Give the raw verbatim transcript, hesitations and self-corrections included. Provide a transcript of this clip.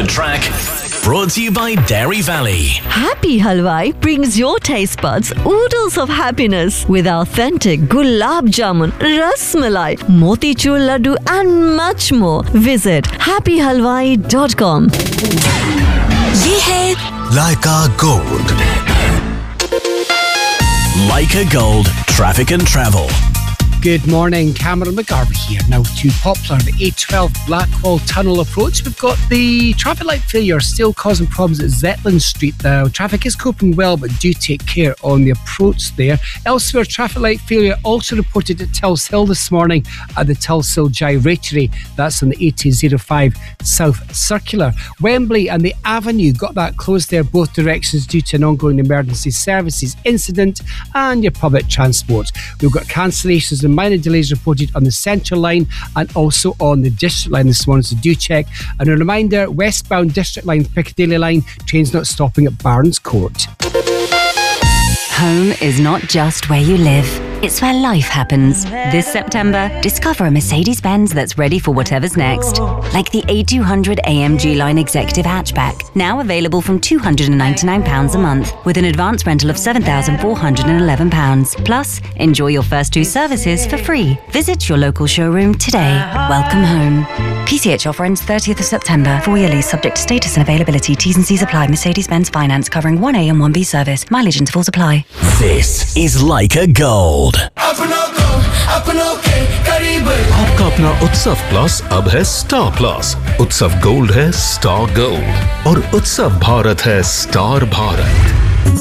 The Track, brought to you by Dairy Valley. Happy Halwai brings your taste buds oodles of happiness with authentic gulab jamun, ras malai, motichur laddu and much more. Visit happy halwai dot com. ये है Leica Gold. Leica Gold, traffic and travel. Good morning, Cameron McGarvey here. Now to Poplar, the A twelve Blackwall Tunnel approach. We've got the traffic light failure still causing problems at Zetland Street. The traffic is coping well, but do take care on the approach there. Elsewhere, traffic light failure also reported at Tulse Hill this morning at the Tulse Hill Gyratory. That's on the eighty oh five South Circular. Wembley and the Avenue got that closed there both directions due to an ongoing emergency services incident and your public transport. We've got cancellations and minor delays reported on the Central Line and also on the District Line this morning, so do check. And a reminder, westbound District Line, Piccadilly Line, trains not stopping at Barnes Court. Home is not just where you live, it's where life happens. This September, discover a Mercedes-Benz that's ready for whatever's next. Like the A two hundred A M G Line Executive Hatchback, now available from two hundred ninety-nine pounds a month, with an advance rental of seven thousand four hundred eleven pounds. Plus, enjoy your first two services for free. Visit your local showroom today. Welcome home. P C H offer ends thirtieth of September. Four-year lease subject to status and availability. T's and C's apply. Mercedes-Benz Finance covering one A and one B service. Mileage intervals apply. This is Leica Gold. आपका अपना उत्सव plus अब है star plus. उत्सव gold है star gold और उत्सव भारत है स्टार भारत.